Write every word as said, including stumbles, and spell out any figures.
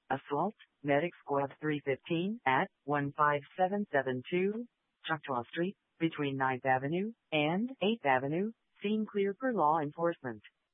Assault, Medic Squad three fifteen at one five seven seven two, Choctaw Street, between ninth Avenue and eighth Avenue, scene clear for law enforcement.